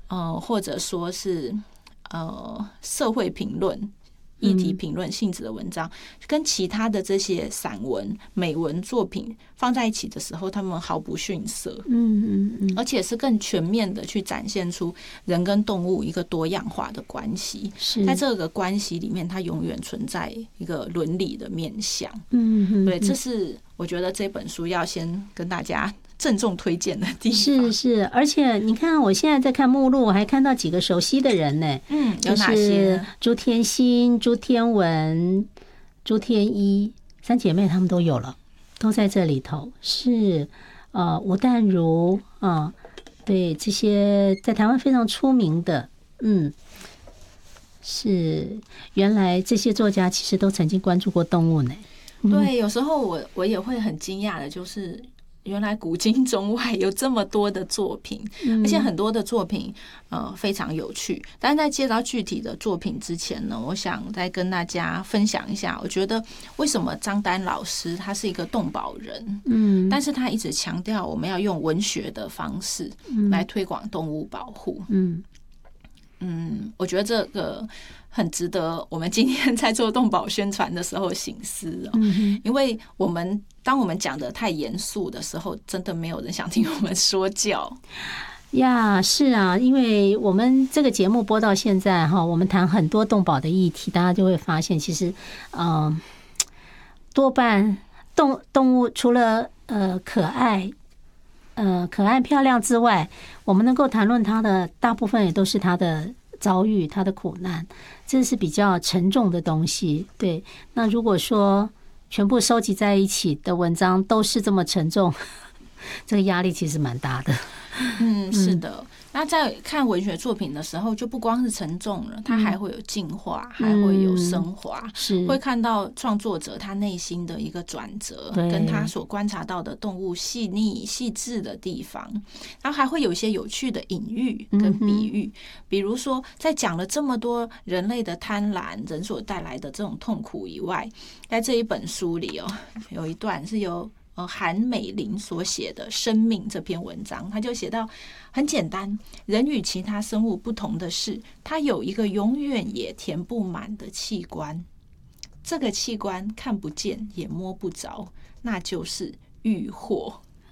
或者说是社会评论、议题评论性质的文章，跟其他的这些散文、美文作品放在一起的时候，他们毫不逊色，而且是更全面的去展现出人跟动物一个多样化的关系。在这个关系里面，它永远存在一个伦理的面向。对，这是我觉得这本书要先跟大家郑重推荐的地方。 是，而且你看，我现在在看目录，我还看到几个熟悉的人呢。 有哪些？ 朱天心、朱天文、朱天一三姐妹，她们都有了，都在这里头。是吴淡如对，这些在台湾非常出名的，是原来这些作家其实都曾经关注过动物呢。 对，有时候我也会很惊讶的，就是原来古今中外有这么多的作品，而且很多的作品非常有趣。但是在介绍具体的作品之前呢，我想再跟大家分享一下，我觉得为什么张丹老师他是一个动保人，但是他一直强调我们要用文学的方式来推广动物保护。我觉得这个很值得我们今天在做动保宣传的时候省思因为当我们讲的太严肃的时候，真的没有人想听我们说教呀。是啊，因为我们这个节目播到现在我们谈很多动保的议题，大家就会发现，其实多半动物除了可爱漂亮之外，我们能够谈论它的大部分也都是它的遭遇、它的苦难，这是比较沉重的东西。对，那如果说全部收集在一起的文章都是这么沉重，这个压力其实蛮大的。 是的。那在看文学作品的时候，就不光是沉重了，它还会有进化，还会有升华，会看到创作者他内心的一个转折，跟他所观察到的动物细腻细致的地方，然后还会有一些有趣的隐喻跟比喻，比如说在讲了这么多人类的贪婪、人所带来的这种痛苦以外，在这一本书里有一段是由韩美玲所写的《生命》这篇文章，他就写到很简单，人与其他生物不同的是，它有一个永远也填不满的器官，这个器官看不见也摸不着，那就是欲惑。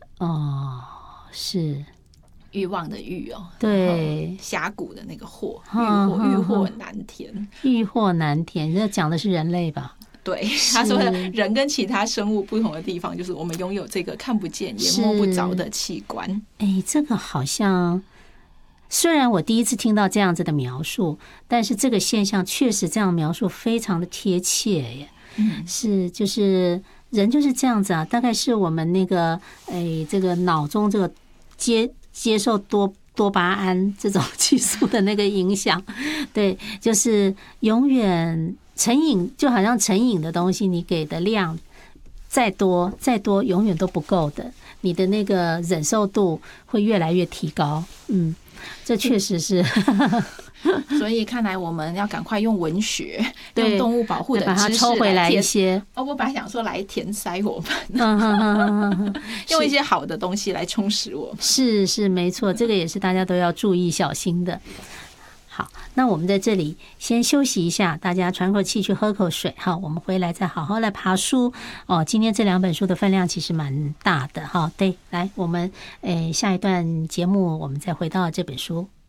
是欲望的欲对， 峡谷的那个惑，欲惑难填， 欲惑难填，这讲的是人类吧？ 对，他说人跟其他生物不同的地方，就是我们拥有这个看不见也摸不着的器官。 这个好像虽然我第一次听到这样子的描述，但是这个现象确实这样描述非常的贴切耶。是，就是人就是这样子啊，大概是我们那个这个脑中这个接受多巴胺这种激素的那个影响，对，就是永远成瘾，就好像成瘾的东西，你给的量再多永远都不够的，你的那个忍受度会越来越提高。这确实是所以看来我们要赶快用文学，用动物保护的知识把它抽回来一些。 我本来想说来填塞我们，用一些好的东西来充实我们。 是没错，这个也是大家都要注意小心的。好，那我们在这里先休息一下，大家喘口气，去喝口水。好，我们回来再好好来爬书。今天这两本书的分量其实蛮大的哈。对，来，我们下一段节目我们再回到这本书。